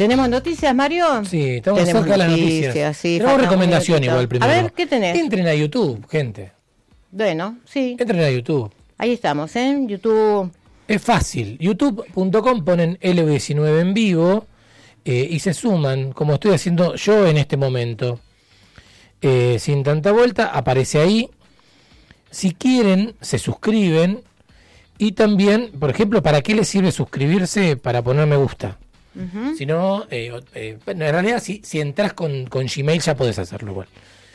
¿Tenemos noticias, Mario? Sí, estamos cerca de las noticias. Sí, tenemos recomendación igual primero. A ver, ¿qué tenés? Entren a YouTube, gente. Bueno, sí. Entren a YouTube. Ahí estamos, en YouTube. Es fácil. youtube.com, ponen LU19 en vivo y se suman, como estoy haciendo yo en este momento. Sin tanta vuelta, aparece ahí. Si quieren, se suscriben. Y también, por ejemplo, ¿para qué les sirve suscribirse? Para poner me gusta. Uh-huh. Si no, en realidad, si entras con Gmail ya podés hacerlo igual.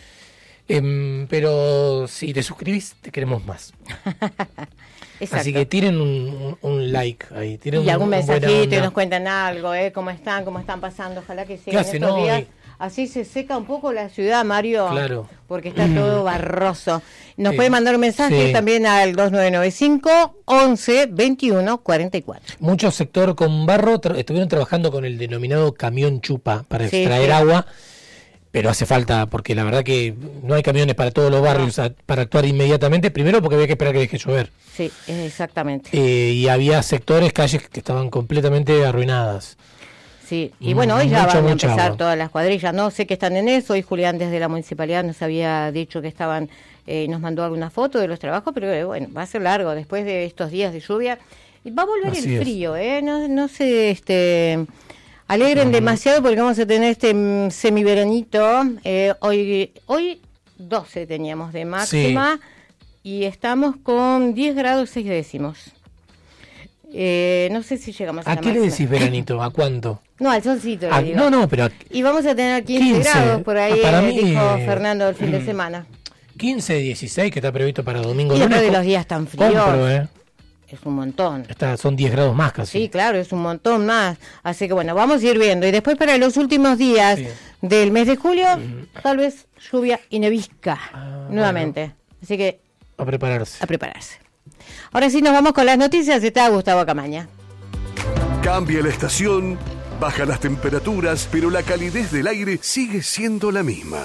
Pero si te suscribís, te queremos más. Así que tiren un like ahí. Tiren y algún mensajito y nos cuentan algo, cómo están pasando. Ojalá que sigan estos días. Así se seca un poco la ciudad, Mario. Claro. Porque está todo barroso. Nos puede mandar un mensaje también al 2995 11 21 44. Mucho sector con barro estuvieron trabajando con el denominado camión chupa para extraer agua, pero hace falta, porque la verdad que no hay camiones para todos los barrios para actuar inmediatamente. Primero porque había que esperar que deje llover. Sí, exactamente. Y había sectores, calles que estaban completamente arruinadas. Sí, y bueno, hoy ya van a empezar todas las cuadrillas, no sé que están en eso. Hoy Julián desde la municipalidad nos había dicho que estaban, nos mandó alguna foto de los trabajos, pero bueno, va a ser largo después de estos días de lluvia. Y va a volver el frío, no se alegren demasiado porque vamos a tener este semiveranito. Hoy 12 teníamos de máxima y estamos con 10 grados 6 décimos. No sé si llegamos a la máxima. ¿A qué le decís veranito? ¿A cuánto? No, al solcito. No, pero... Y vamos a tener 15 grados por ahí, para mí, dijo Fernando el fin de semana. 15, 16, que está previsto para domingo. Y después de los días tan fríos. Compro, Es un montón. Son 10 grados más casi. Sí, claro, es un montón más. Así que bueno, vamos a ir viendo. Y después para los últimos días del mes de julio, tal vez lluvia y nevisca nuevamente. Bueno. Así que... A prepararse. Ahora sí nos vamos con las noticias. Está Gustavo Camaña. Cambia la estación, baja las temperaturas, pero la calidez del aire sigue siendo la misma.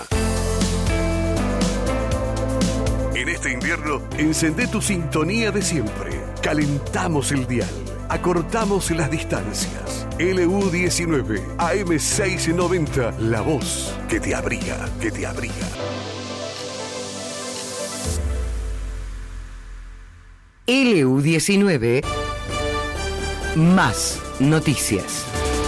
En este invierno, encendé tu sintonía de siempre. Calentamos el dial, acortamos las distancias. LU19, AM690, la voz que te abriga, que te abriga. LU19, más noticias.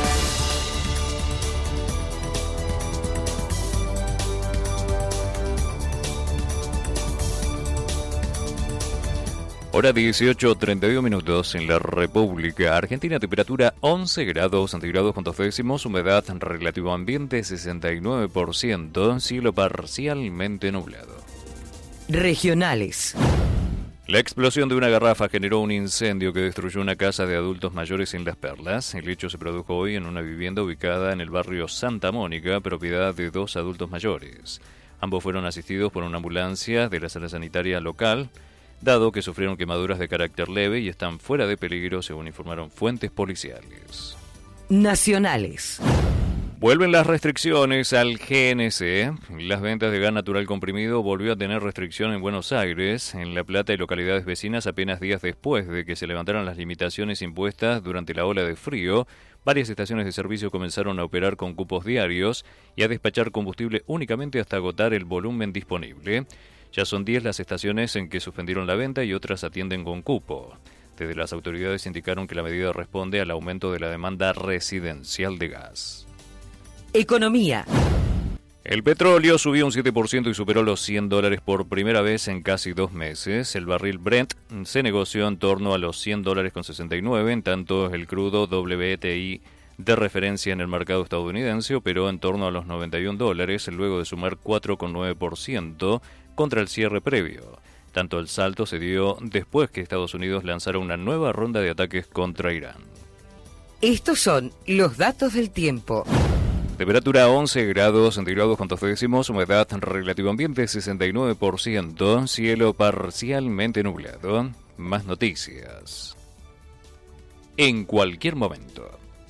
Hora 18:32 minutos en la República Argentina, temperatura 11 grados centígrados con 2 décimos, humedad relativo ambiente 69%, cielo parcialmente nublado. Regionales. La explosión de una garrafa generó un incendio que destruyó una casa de adultos mayores en Las Perlas. El hecho se produjo hoy en una vivienda ubicada en el barrio Santa Mónica, propiedad de 2 adultos mayores. Ambos fueron asistidos por una ambulancia de la sala sanitaria local, dado que sufrieron quemaduras de carácter leve y están fuera de peligro, según informaron fuentes policiales. Nacionales. Vuelven las restricciones al GNC. Las ventas de gas natural comprimido volvió a tener restricción en Buenos Aires, en La Plata y localidades vecinas apenas días después de que se levantaran las limitaciones impuestas durante la ola de frío. Varias estaciones de servicio comenzaron a operar con cupos diarios y a despachar combustible únicamente hasta agotar el volumen disponible. Ya son 10 las estaciones en que suspendieron la venta y otras atienden con cupo. Desde las autoridades indicaron que la medida responde al aumento de la demanda residencial de gas. Economía. El petróleo subió un 7% y superó los $100 por primera vez en casi 2 meses. El barril Brent se negoció en torno a los $100.69, en tanto el crudo WTI de referencia en el mercado estadounidense operó en torno a los $91, luego de sumar 4,9% contra el cierre previo. Tanto el salto se dio después que Estados Unidos lanzara una nueva ronda de ataques contra Irán. Estos son los datos del tiempo. Temperatura 11 grados centígrados con 2 décimos, humedad relativo ambiente 69%, cielo parcialmente nublado. Más noticias en cualquier momento.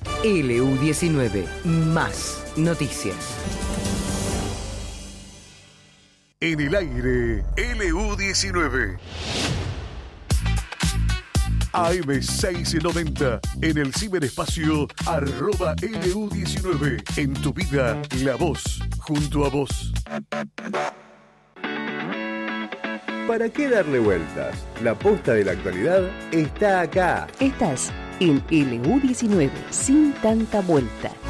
LU19, más noticias. En el aire, LU19. AM690. En el ciberespacio @LU19. En tu vida, la voz, junto a vos. ¿Para qué darle vueltas? La posta de la actualidad está acá. Estás en LU19, sin tanta vuelta.